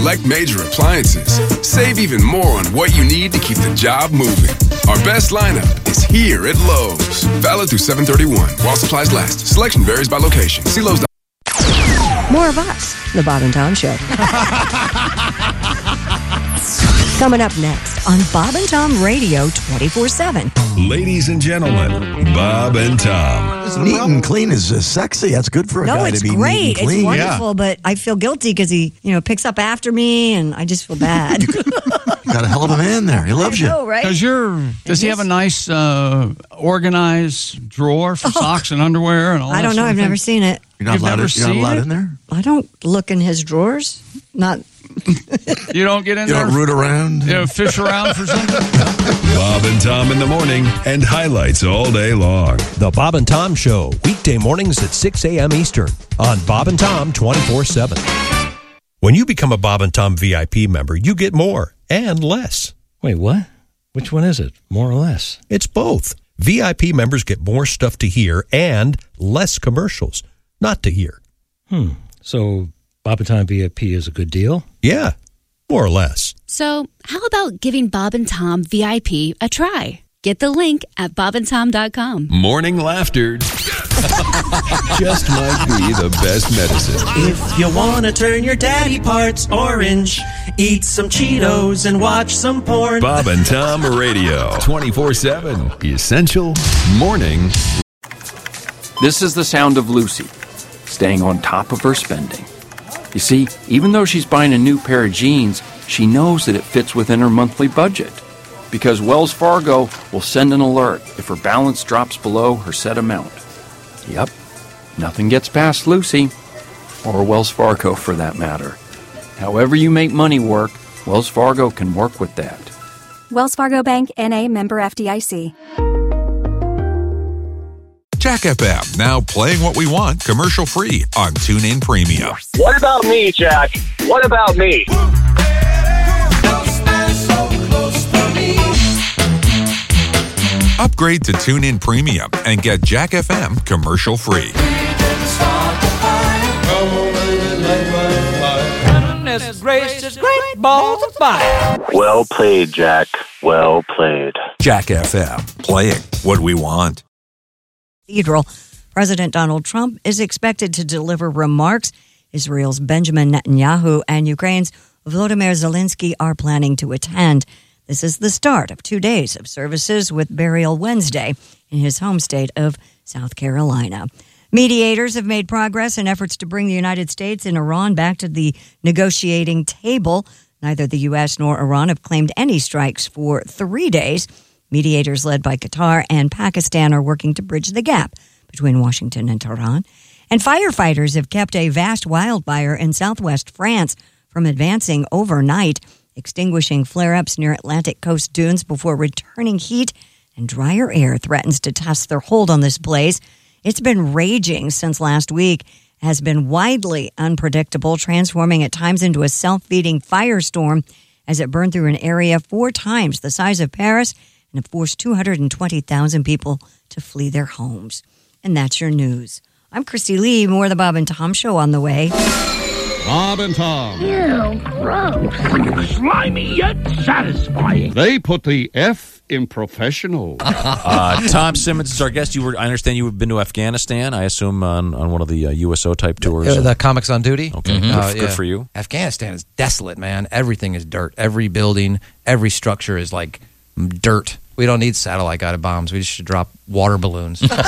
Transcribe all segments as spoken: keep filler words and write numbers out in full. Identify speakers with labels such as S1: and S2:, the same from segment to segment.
S1: select major appliances. Save even more on what you need to keep the job moving. Our best lineup is here at Lowe's. Valid through seven thirty-one. While supplies last. Selection varies by location. See Lowe's.
S2: More of us, The Bob and Tom Show. Coming up next on Bob and Tom Radio twenty-four seven.
S3: Ladies and gentlemen, Bob and Tom.
S4: Neat and clean is uh, sexy. That's good for a
S2: no,
S4: guy
S2: it's
S4: to be
S2: great.
S4: neat and clean.
S2: It's wonderful, yeah. But I feel guilty because he, you know, picks up after me, and I just feel bad.
S4: You got a hell of a man there. He loves
S2: I know,
S4: you.
S2: right?
S5: Does your does he have a nice uh, organized drawer for oh. socks and underwear and all?
S2: I don't
S5: that
S2: know.
S5: sort
S2: I've
S5: of
S2: never
S5: thing?
S2: seen it.
S4: You're not
S5: You've
S4: allowed,
S5: never
S4: you're not
S5: seen
S4: allowed
S5: it?
S4: in there?
S2: I don't look in his drawers. Not.
S5: You don't get in
S4: you
S5: there?
S4: You don't root around?
S5: You know, fish around for something?
S3: Bob and Tom in the morning and highlights all day long.
S6: The Bob and Tom Show, weekday mornings at six a.m. Eastern on Bob and Tom twenty-four seven. When you become a Bob and Tom V I P member, you get more and less.
S7: Wait, what? Which one is it? More or less?
S6: It's both. V I P members get more stuff to hear and less commercials not to hear.
S7: Hmm. So Bob and Tom V I P is a good deal?
S6: Yeah, more or less.
S8: So how about giving Bob and Tom V I P a try? Get the link at bob and tom dot com.
S3: Morning laughter just might be the best medicine.
S9: If you want to turn your daddy parts orange, eat some Cheetos and watch some porn.
S3: Bob and Tom Radio, twenty-four seven, Essential Morning.
S10: This is the sound of Lucy, staying on top of her spending. You see, even though she's buying a new pair of jeans, she knows that it fits within her monthly budget. Because Wells Fargo will send an alert if her balance drops below her set amount. Yep, nothing gets past Lucy, or Wells Fargo for that matter. However you make money work, Wells Fargo can work with that.
S11: Wells Fargo Bank, N A, member F D I C.
S12: Jack F M, now playing what we want commercial-free on TuneIn Premium.
S13: What about me, Jack? What about me?
S12: Upgrade to TuneIn Premium and get Jack F M commercial-free.
S13: Well played, Jack. Well played.
S12: Jack F M, playing what we want.
S2: Cathedral. President Donald Trump is expected to deliver remarks. Israel's Benjamin Netanyahu and Ukraine's Volodymyr Zelensky are planning to attend. This is the start of two days of services with Burial Wednesday in his home state of South Carolina. Mediators have made progress in efforts to bring the United States and Iran back to the negotiating table. Neither the U S nor Iran have claimed any strikes for three days. Mediators led by Qatar and Pakistan are working to bridge the gap between Washington and Tehran. And firefighters have kept a vast wildfire in southwest France from advancing overnight, extinguishing flare-ups near Atlantic coast dunes before returning heat and drier air threatens to test their hold on this blaze. It's been raging since last week, has been widely unpredictable, transforming at times into a self-feeding firestorm as it burned through an area four times the size of Paris and have forced two hundred twenty thousand people to flee their homes. And that's your news. I'm Christy Lee. More of the Bob and Tom Show on the way.
S14: Bob and Tom.
S15: Ew, gross. Slimy yet satisfying.
S14: They put the F in professional.
S16: uh, Tom Simmons is our guest. You were, I understand you've been to Afghanistan, I assume, on, on one of the uh, U S O type tours.
S17: Uh, the Comics on Duty.
S16: Okay, mm-hmm. good, uh, good yeah. for you.
S17: Afghanistan is desolate, man. Everything is dirt. Every building, every structure is like dirt. We don't need satellite-guided bombs. We just should drop water balloons. that,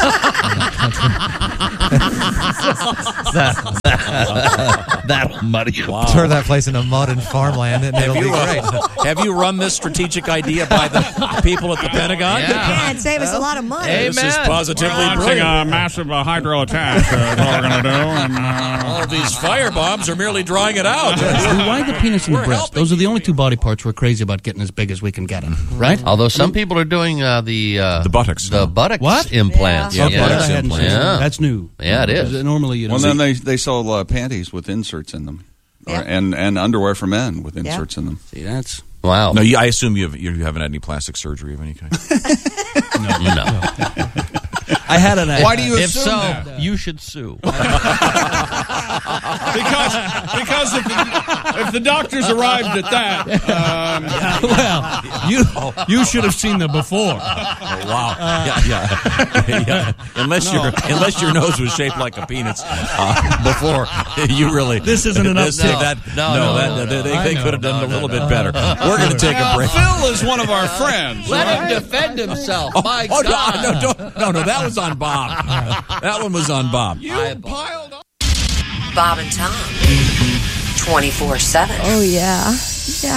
S14: that, that'll muddy it.
S17: Wow. Turn that place into mud and farmland, and it'll
S16: you,
S17: be great.
S16: Uh, have you run this strategic idea by the people at the Pentagon?
S2: Yeah, yeah it'd save us a lot of money.
S16: This is positively
S5: we're launching
S16: brilliant.
S5: a massive uh, hydro attack. Uh, that's what we're going to do. And, uh,
S16: all of these fire bombs are merely drying it out.
S18: Why the penis and the breast?
S16: Helping.
S18: Those are the only two body parts we're crazy about getting as big as we can get them, right?
S19: Although some I mean, people are doing uh, the uh,
S12: the buttocks,
S19: the buttocks
S18: what?
S19: implants.
S18: Yeah,
S19: yeah.
S18: yeah.
S19: implants.
S18: yeah. That's new.
S19: Yeah, it is.
S18: Normally, you know,
S20: well, then they they sell uh, panties with inserts in them, yeah. or, and and underwear for men with inserts yeah. in them.
S18: See, that's
S19: wow.
S16: No, you, I assume you, have, you haven't had any plastic surgery of any kind.
S19: no, no.
S17: I had an.
S19: Why do you
S14: if
S19: assume
S14: so,
S19: that?
S14: You should sue.
S5: because because if the, if the doctors arrived at that, um,
S18: well, you you should have seen the before.
S16: Oh, wow. yeah, yeah. yeah. Unless
S18: No.
S16: your unless your nose was shaped like a penis uh, before, you really
S18: This isn't enough.
S16: This,
S18: No.
S16: that,
S19: No,
S16: no,
S19: no,
S16: that,
S19: no,
S16: they,
S19: no.
S16: they,
S18: I
S16: they
S18: know.
S16: could have done
S18: No,
S16: it a little
S18: no,
S16: bit
S18: no.
S16: better. We're going to take
S5: now,
S16: a break.
S5: Phil is one of our friends.
S19: Let
S5: right?
S19: him defend himself.
S16: Oh,
S19: My
S16: oh,
S19: God.
S16: no, no, don't, no, no, that was on Bob. That one was on Bob.
S5: You piled on.
S21: Bob and Tom. twenty-four seven.
S2: Oh, yeah. Yeah.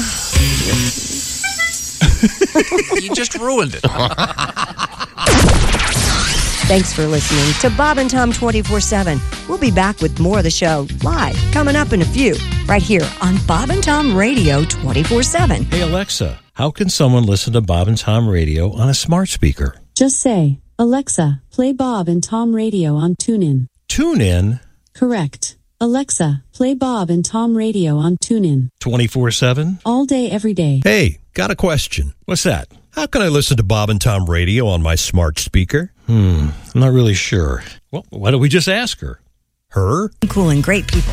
S16: You just ruined it.
S2: Thanks for listening to Bob and Tom twenty-four seven. We'll be back with more of the show live coming up in a few, right here on Bob and Tom Radio twenty-four seven.
S7: Hey, Alexa, how can someone listen to Bob and Tom Radio on a smart speaker?
S22: Just say, Alexa, play Bob and Tom Radio on TuneIn.
S7: TuneIn
S22: Correct. Alexa, play Bob and Tom Radio on TuneIn.
S7: twenty-four seven?
S22: All day, every day.
S6: Hey, got a question. What's that? How can I listen to Bob and Tom Radio on my smart speaker?
S7: Hmm, I'm not really sure. Well, why don't we just ask her?
S6: Her?
S2: Cool and great people.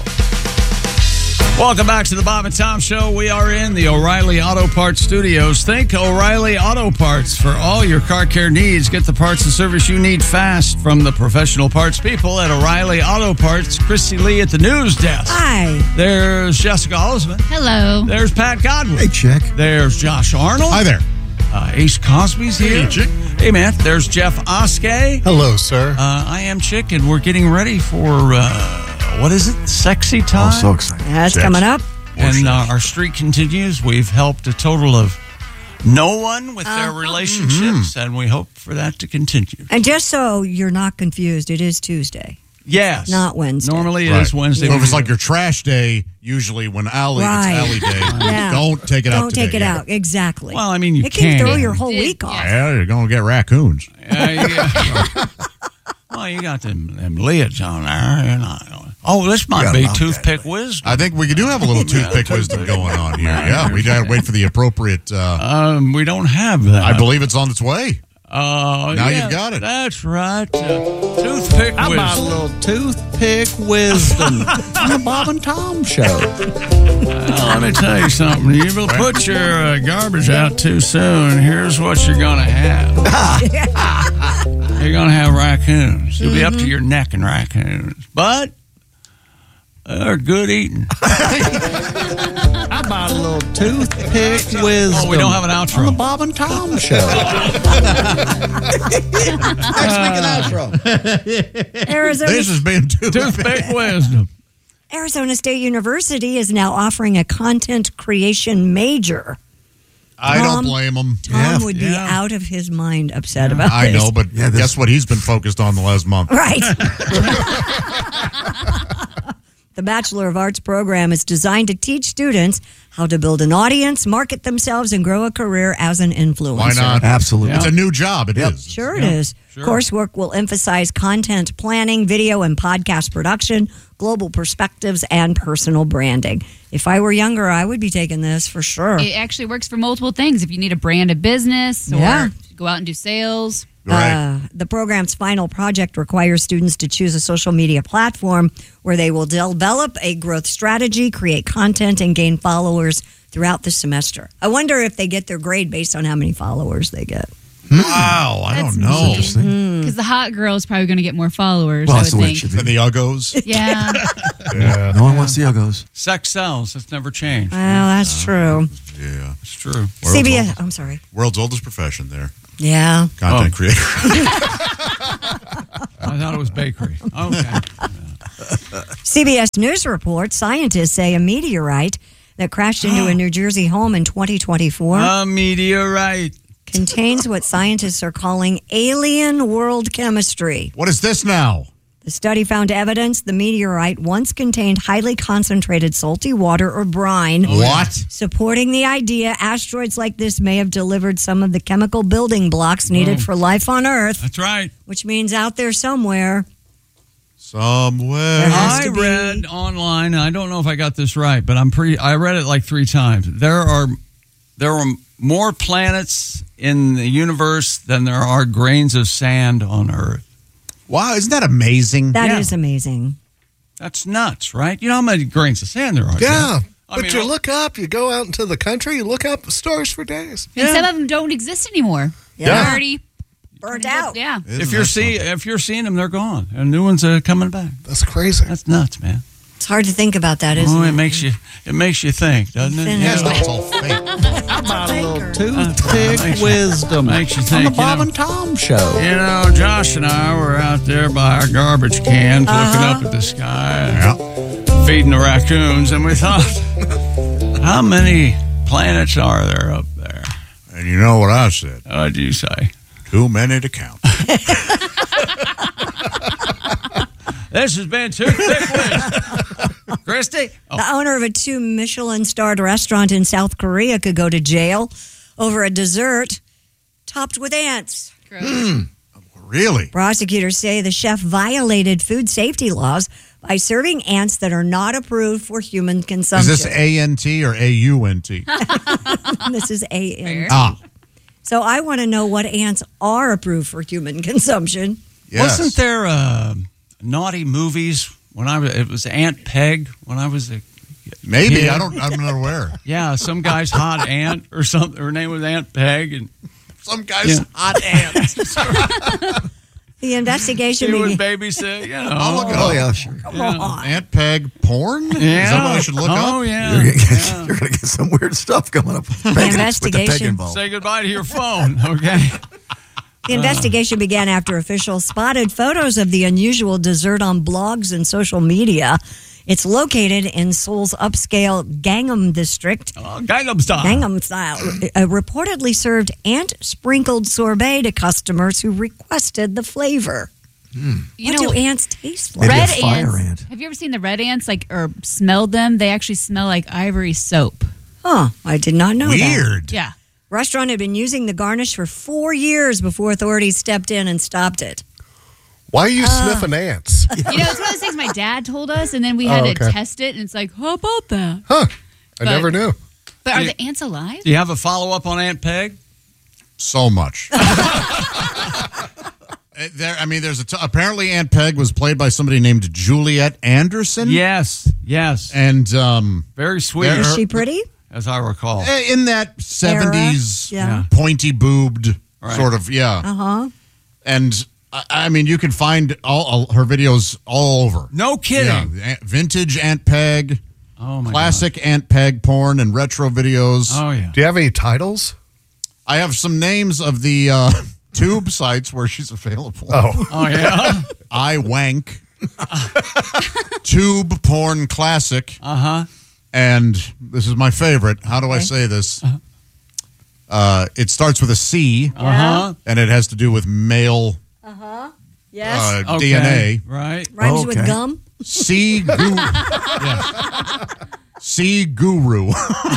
S5: Welcome back to the Bob and Tom Show. We are in the O'Reilly Auto Parts Studios. Think O'Reilly Auto Parts for all your car care needs. Get the parts and service you need fast from the professional parts people at O'Reilly Auto Parts. Christy Lee at the news desk.
S2: Hi.
S5: There's Jessica Osmond.
S8: Hello.
S5: There's Pat Godwin.
S4: Hey, Chick.
S5: There's Josh Arnold.
S4: Hi there.
S5: Uh, Ace Cosby's here.
S4: Hey, Chick.
S5: Hey, man. There's Jeff Oskay.
S4: Hello, sir.
S5: Uh, I am Chick, and we're getting ready for, uh, what is it? Sexy time?
S4: Oh, so excited.
S2: That's
S4: Sex.
S2: coming up.
S5: And uh, our streak continues. We've helped a total of no one with their
S2: Uh-huh.
S5: relationships, and we hope for that to continue.
S2: And just so you're not confused, it is Tuesday.
S5: Yes.
S2: Not Wednesday.
S5: Normally it
S23: Right.
S5: is Wednesday.
S23: So if it's like your trash day, usually when Allie,
S2: Right.
S23: it's Allie day.
S2: Yeah.
S23: Don't take it out
S2: Don't
S23: today.
S2: take it
S23: Yeah.
S2: out. Exactly.
S5: Well, I mean, you
S2: it can
S5: can.
S2: throw your whole week off.
S23: Yeah, you're going to get raccoons.
S5: Uh, yeah. Well, you got them, them lids on there. You're not, oh, this might
S23: Yeah,
S5: be
S23: about
S5: toothpick wisdom.
S23: I think we do have a little toothpick wisdom going on here. Yeah, we got to wait for the appropriate. Uh,
S5: Um, we don't have that.
S23: I believe it's on its way.
S5: Oh,
S23: Now
S5: yeah,
S23: you've got it.
S5: That's right. Uh, toothpick
S18: How about a
S5: wisdom.
S18: little toothpick wisdom on the Bob and Tom Show?
S5: Well, let me tell you something. You will put your uh, garbage out too soon. Here's what you're going to have. You're going to have raccoons. You'll be up to your neck in raccoons. But they're good eating.
S18: How about a little toothpick wisdom?
S5: Oh, we don't have an outro.
S18: on the Bob and Tom Show.
S4: Next week an outro.
S2: Arizona,
S23: This has been toothpick.
S5: Toothpick wisdom.
S2: Arizona State University is now offering a content creation major.
S23: I
S2: Tom-
S23: don't blame him.
S2: Tom would be
S5: Yeah.
S2: out of his mind upset about
S23: I
S2: this.
S23: know, but
S4: Yeah, this-
S23: guess what? He's been focused on the last month.
S2: Right. The Bachelor of Arts program is designed to teach students how to build an audience, market themselves, and grow a career as an influencer.
S23: Why not?
S4: Absolutely.
S23: It's a new job. It is.
S2: Sure it is. Coursework will emphasize content planning, video and podcast production, global perspectives, and personal branding. If I were younger, I would be taking this for sure.
S8: It actually works for multiple things. If you need a brand of business or
S2: Yeah.
S8: go out and do sales.
S2: Uh, the program's final project requires students to choose a social media platform where they will develop a growth strategy, create content, and gain followers throughout the semester. I wonder if they get their grade based on how many followers they get.
S23: Wow, I don't know.
S8: Because the hot girl is probably going to get more followers,
S4: Well,
S8: I
S4: that's
S8: would
S4: the way it
S8: think.
S4: should be.
S23: And the uggos.
S8: Yeah.
S23: Yeah.
S4: No one wants the uggos.
S5: Sex sells. That's never changed.
S2: Well, that's true.
S23: Yeah.
S5: It's true.
S23: World's
S2: C B S,
S23: oldest-
S2: I'm sorry.
S23: World's oldest profession there.
S2: Yeah.
S23: Content creator.
S5: I thought it was bakery. Okay.
S2: C B S News reports scientists say a meteorite that crashed into a New Jersey home in twenty twenty-four
S5: A meteorite.
S2: contains what scientists are calling alien world chemistry.
S23: What is this now?
S2: The study found evidence the meteorite once contained highly concentrated salty water or brine.
S23: What?
S2: Supporting the idea asteroids like this may have delivered some of the chemical building blocks needed
S5: Oh.
S2: for life on Earth,
S5: That's right.
S2: which means out there somewhere.
S23: Somewhere.
S2: has
S5: I
S2: to be-
S5: read online, and I don't know if I got this right, but I'm pretty. I read it like three times. There are there are more planets in the universe than there are grains of sand on Earth.
S23: Wow, isn't that amazing?
S2: That
S5: Yeah.
S2: is amazing.
S5: That's nuts, right? You know how many grains of sand there are?
S1: Yeah.
S5: Jim? I
S1: But
S5: mean,
S1: you look up, you go out into the country, you look up stars for days.
S3: And some of them don't exist anymore.
S1: Yeah.
S3: They're already
S2: burnt out.
S3: Yeah.
S5: if you're seeing if you're seeing them, they're gone, and new ones are coming back.
S1: That's crazy.
S5: That's nuts, man.
S2: It's hard to think about that, isn't
S5: Oh,
S2: it?
S5: it makes you it makes you think, doesn't it?
S2: Thin
S5: Yeah.
S2: as
S5: It's all fake.
S14: How about a little
S5: Makes
S14: toothpick
S5: you-
S14: wisdom
S5: makes you
S14: on
S5: think,
S14: the
S5: you
S14: Bob
S5: know.
S14: and Tom Show?
S5: You know, Josh and I were out there by our garbage cans looking up at the sky, feeding the raccoons, and we thought, how many planets are there up there?
S23: And you know what I said?
S5: What'd you say?
S23: Too many to count.
S5: This has been Too Thick With Christy.
S2: The owner of a two Michelin-starred restaurant in South Korea could go to jail over a dessert topped with ants.
S23: Really?
S2: Prosecutors say the chef violated food safety laws by serving ants that are not approved for human
S23: Is
S2: consumption.
S23: this A N T or A U N T?
S2: This is A N T.
S23: Ah.
S2: So I want to know what ants are approved for human consumption.
S23: Yes.
S5: Wasn't there uh, naughty movies when I was? It was Aunt Peg when I was a
S23: Maybe.
S5: kid.
S23: I don't, I'm not aware.
S5: Yeah, some guy's hot aunt or something. Her name was Aunt Peg, and
S23: Some guy's
S5: Yeah.
S23: hot aunt.
S2: The investigation
S5: she would
S2: began.
S5: babysit. You know.
S23: I'll look it
S4: Oh,
S23: up.
S4: yeah, sure.
S2: Come
S5: Yeah.
S2: on.
S23: Aunt Peg porn?
S5: Yeah.
S23: Is that what I should look
S5: oh,
S23: up?
S5: yeah.
S4: You're gonna get,
S5: yeah.
S4: you're gonna get some weird stuff coming up.
S2: The
S4: With the peg
S2: investigation.
S4: involved.
S5: Say goodbye to your phone, okay?
S2: The investigation began after officials spotted photos of the unusual dessert on blogs and social media. It's located in Seoul's upscale Gangnam district.
S5: Oh, Gangnam style.
S2: Gangnam style. Uh, reportedly served ant-sprinkled sorbet to customers who requested the flavor.
S3: You
S2: what
S3: know,
S2: do ants taste
S4: Maybe
S2: like?
S3: red
S4: a fire
S3: ants.
S4: ant.
S3: Have you ever seen the red ants? Like, or smelled them? They actually smell like ivory soap.
S2: Huh, I did not know that.
S23: Weird.
S3: Yeah.
S2: Restaurant had been using the garnish for four years before authorities stepped in and stopped it.
S1: Why are you
S2: Uh,
S1: sniffing ants?
S3: You know, it's one of those things my dad told us, and then we had
S1: Oh,
S3: to
S1: okay.
S3: test it, and it's like, how about that?
S1: Huh. I
S3: But-
S1: never knew.
S3: But are
S5: Yeah.
S3: the ants alive?
S5: Do you have a follow up on Aunt Peg?
S23: So much. Uh, there, I mean, there's a t- apparently Aunt Peg was played by somebody named Juliet Anderson.
S5: Yes, yes.
S23: And um,
S5: Very sweet,
S23: there-
S2: Is she pretty?
S5: as I recall.
S23: eh, in that seventies
S2: Yeah.
S23: pointy boobed
S5: Right.
S23: sort of, yeah.
S2: Uh-huh.
S23: And I, I mean, you can find all, all her videos all over.
S5: No kidding.
S23: Yeah, Aunt- vintage Aunt Peg,
S5: Oh, my
S23: classic Aunt Peg porn and retro videos.
S5: God. Oh, yeah.
S1: Do you have any titles?
S23: I have some names of the uh, tube sites where she's available.
S1: Oh.
S5: Oh, yeah.
S23: I Wank, Tube Porn Classic,
S5: Uh huh.
S23: and this is my favorite. How do I say this? Uh, it starts with a C,
S5: Uh huh.
S23: and it has to do with male
S2: Uh-huh. Yes.
S23: uh, D N A.
S5: Right.
S2: Rhymes with
S4: okay.
S2: gum.
S23: C Guru. yeah. C Guru.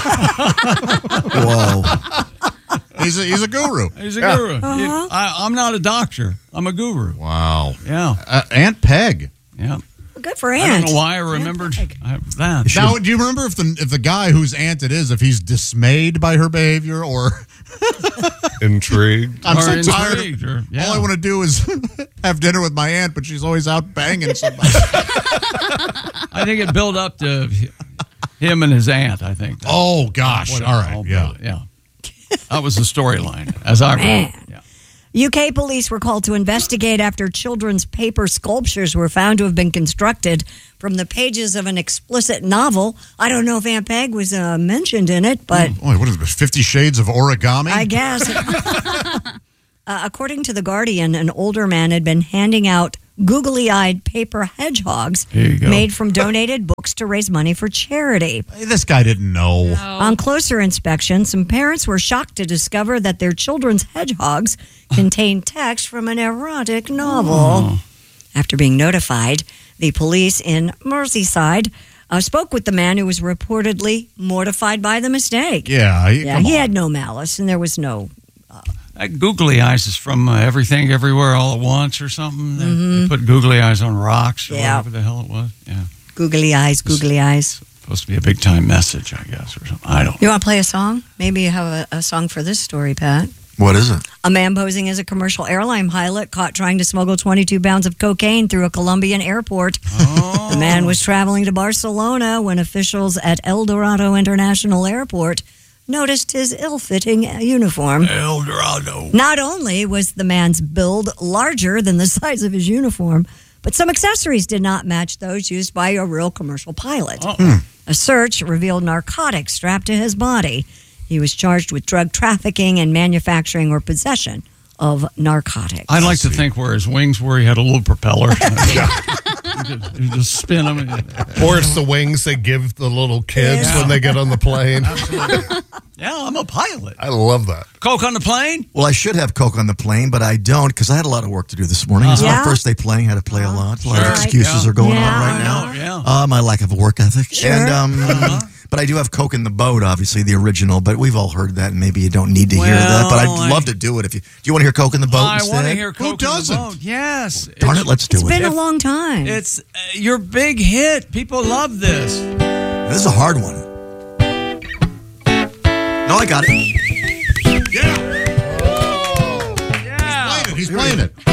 S4: Whoa.
S23: he's a he's a guru.
S5: He's a
S23: Yeah.
S5: guru.
S2: Uh-huh.
S5: I, I'm not a doctor. I'm a guru.
S23: Wow.
S5: Yeah.
S23: Uh, Aunt Peg.
S5: Yeah.
S2: Good for
S5: I
S2: Aunt.
S5: don't know why I remembered I- that.
S23: Now, do you remember if the if the guy whose aunt it is, if he's dismayed by her behavior or
S1: Intrigued.
S23: I'm
S5: Or
S23: so tired.
S5: intrigued, or- yeah.
S23: All I want to do is have dinner with my aunt, but she's always out banging somebody.
S5: I think it built up to him and his aunt, I think. That's
S23: Oh gosh!
S5: what it
S23: All right,
S5: all
S23: yeah.
S5: built- yeah. That was the storyline, as I remember.
S2: Man.
S5: Yeah.
S2: U K police were called to investigate after children's paper sculptures were found to have been constructed from the pages of an explicit novel. I don't know if Aunt Peg was uh, mentioned in it, but
S23: Boy, what is it? Fifty Shades of Origami?
S2: I guess. uh, according to The Guardian, an older man had been handing out googly-eyed paper hedgehogs
S5: There you go.
S2: made from donated books to raise money for charity.
S23: Hey, this guy didn't know.
S2: On closer inspection, some parents were shocked to discover that their children's hedgehogs contained text from an erotic novel.
S5: Oh.
S2: After being notified, the police in Merseyside uh, spoke with the man who was reportedly mortified by the mistake.
S23: Yeah, he,
S2: Yeah,
S23: come
S2: he
S23: on.
S2: had no malice, and there was no.
S5: That googly eyes is from uh, Everything Everywhere All at Once or something. They,
S2: Mhm.
S5: they put googly eyes on rocks or
S2: Yeah.
S5: whatever the hell it was. Yeah.
S2: Googly eyes, googly eyes.
S5: Supposed to be a big time message, I guess, or something. I don't
S2: You want to play a song? Maybe you have a, a song for this story, Pat.
S4: What is it?
S2: A man posing as a commercial airline pilot caught trying to smuggle twenty-two pounds of cocaine through a Colombian airport.
S5: Oh.
S2: The man was traveling to Barcelona when officials at El Dorado International Airport noticed his ill-fitting uniform.
S5: El Dorado.
S2: Not only was the man's build larger than the size of his uniform, but some accessories did not match those used by a real commercial pilot.
S5: Oh.
S2: A search revealed narcotics strapped to his body. He was charged with drug trafficking and manufacturing or possession of narcotics.
S5: I'd like to think where his wings were, he had a little propeller. you, just, you just spin them.
S1: Or it's the wings they give the little kids
S5: Yeah.
S1: when they get on the plane.
S5: Yeah, I'm a pilot.
S1: I love that.
S5: Coke on the plane?
S4: Well, I should have Coke on the plane, but I don't because I had a lot of work to do this morning. It's
S2: Uh-huh.
S4: my first day playing. Had to play a lot. A lot of
S5: Sure.
S4: excuses
S5: Yeah.
S4: are going
S2: Yeah.
S4: on right now.
S5: Yeah.
S4: Uh, my lack of work ethic.
S2: Sure.
S4: And um, but I do have Coke in the boat, obviously the original. But we've all heard that, and maybe you don't need to hear that. But I'd
S5: Well, I-
S4: love to do it. If you do, you want to hear Coke in the boat
S5: I
S4: instead?
S5: want to hear Coke
S1: doesn't?
S5: in the boat. Yes.
S4: Darn
S5: It's-
S4: it, let's do
S2: It's
S4: it.
S2: been a long time.
S5: It's uh, your big hit. People love this.
S4: This is a hard one. No, I got it.
S5: Yeah.
S23: He's playing it.